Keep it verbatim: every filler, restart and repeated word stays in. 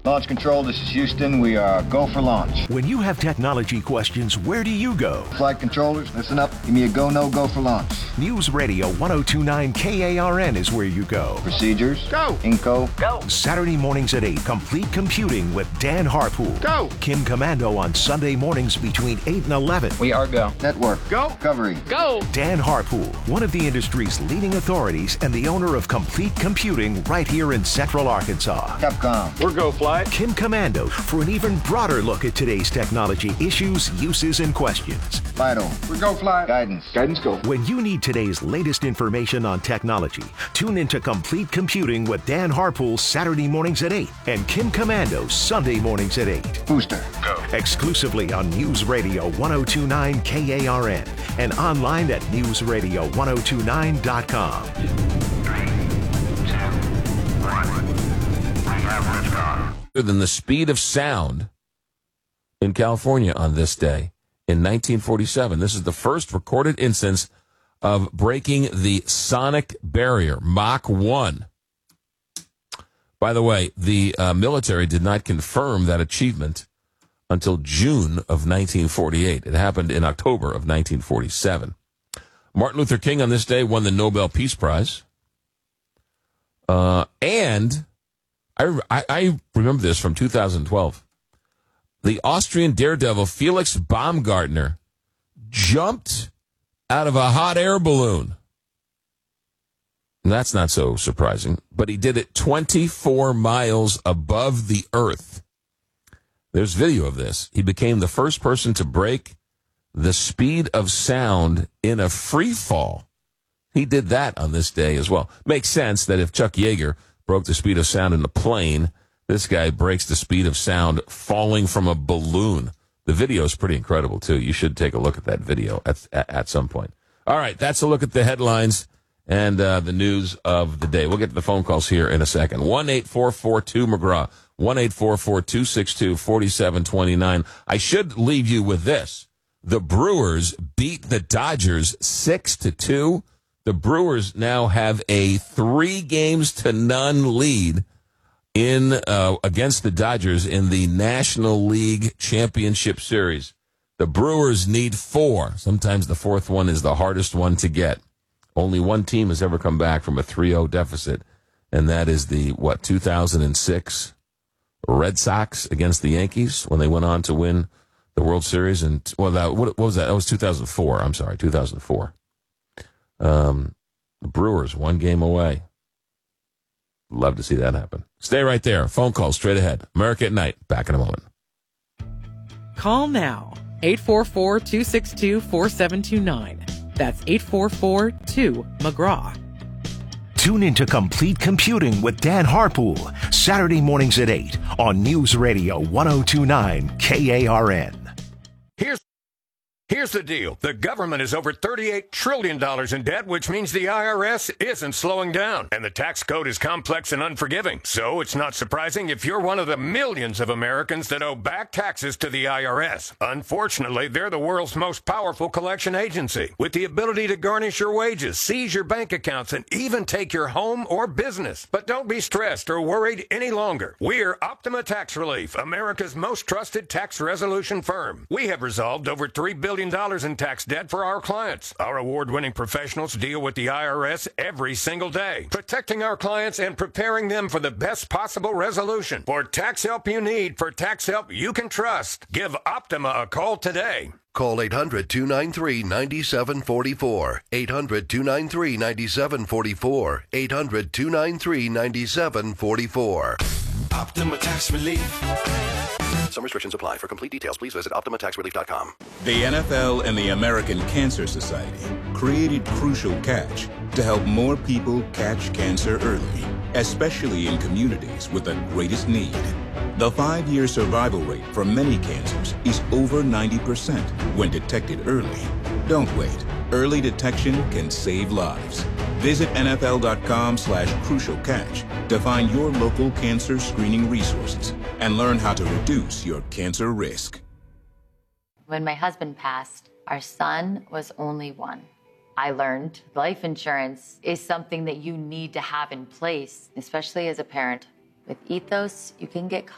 Launch Control, this is Houston. We are go for launch. When you have technology questions, where do you go? Flight controllers, listen up. Give me a go, no go for launch. News Radio one oh two point nine K A R N is where you go. Procedures. Go. Inco. Go. Saturday mornings at eight, Complete Computing with Dan Harpool. Go. Kim Commando on Sunday mornings between eight and eleven. We are go. Network. Go. Recovery. Go. Dan Harpool, one of the industry's leading authorities and the owner of Complete Computing right here in Central Arkansas. Capcom. We're go fly. Kim Commando for an even broader look at today's technology issues, uses, and questions. Vital. We're go fly. Guidance. Guidance go. When you need today's latest information on technology, tune into Complete Computing with Dan Harpool Saturday mornings at eight and Kim Commando Sunday mornings at eight. Booster. Go. Exclusively on News Radio one oh two point nine K A R N and online at news radio one oh two nine dot com. Than the speed of sound in California on this day in nineteen forty-seven. This is the first recorded instance of breaking the sonic barrier, Mach one. By the way, the uh, military did not confirm that achievement until June of nineteen forty-eight. It happened in October of nineteen forty-seven. Martin Luther King on this day won the Nobel Peace Prize. Uh, and I, I, I remember this from two thousand twelve. The Austrian daredevil Felix Baumgartner jumped out of a hot air balloon. That's not so surprising, but he did it twenty-four miles above the earth. There's video of this. He became the first person to break the speed of sound in a free fall. He did that on this day as well. Makes sense that if Chuck Yeager broke the speed of sound in a plane, this guy breaks the speed of sound falling from a balloon. The video is pretty incredible, too. You should take a look at that video at, at, at some point. All right, that's a look at the headlines and uh, the news of the day. We'll get to the phone calls here in a second. one eight four four two McGraw, one eight four four two six two four seven two nine. I should leave you with this. The Brewers beat the Dodgers six to two. The Brewers now have a three games to none lead in uh, against the Dodgers in the National League Championship Series. The Brewers need four. Sometimes the fourth one is the hardest one to get. Only one team has ever come back from a three oh deficit, and that is the, what, two thousand six Red Sox against the Yankees when they went on to win the World Series. And, well, that, what, what was that? That was two thousand four. I'm sorry, two thousand four. Um, the Brewers, one game away. Love to see that happen. Stay right there. Phone call straight ahead. America at Night. Back in a moment. Call now. eight four four two six two four seven two nine. That's eight four four two McGraw. Tune into Complete Computing with Dan Harpool, Saturday mornings at eight on News Radio one oh two point nine K A R N. Here's Here's the deal. The government is over thirty-eight trillion dollars in debt, which means the I R S isn't slowing down. And the tax code is complex and unforgiving. So it's not surprising if you're one of the millions of Americans that owe back taxes to the I R S. Unfortunately, they're the world's most powerful collection agency, with the ability to garnish your wages, seize your bank accounts, and even take your home or business. But don't be stressed or worried any longer. We're Optima Tax Relief, America's most trusted tax resolution firm. We have resolved over three billion dollars in tax debt for our clients. Our award-winning professionals deal with the I R S every single day, protecting our clients and preparing them for the best possible resolution. For tax help you need, for tax help you can trust, give Optima a call today. Call eight hundred two nine three nine seven four four. eight hundred two nine three nine seven four four. eight hundred two nine three nine seven four four. Optima Tax Relief. Some restrictions apply. For complete details, please visit optima tax relief dot com. The N F L and the American Cancer Society created Crucial Catch to help more people catch cancer early, especially in communities with the greatest need. The five-year survival rate for many cancers is over ninety percent when detected early. Don't wait. Early detection can save lives. Visit N F L dot com slash crucial catch to find your local cancer screening resources and learn how to reduce your cancer risk. When my husband passed, our son was only one. I learned life insurance is something that you need to have in place, especially as a parent. With Ethos, you can get